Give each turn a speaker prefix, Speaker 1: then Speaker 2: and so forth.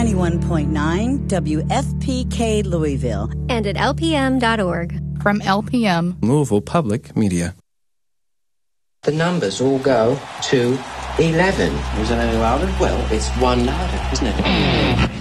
Speaker 1: 91.9 WFPK Louisville.
Speaker 2: And at lpm.org.
Speaker 3: From LPM,
Speaker 4: Louisville Public Media.
Speaker 5: The numbers all go to 11.
Speaker 6: Is that any louder?
Speaker 5: Well, it's one louder, isn't it?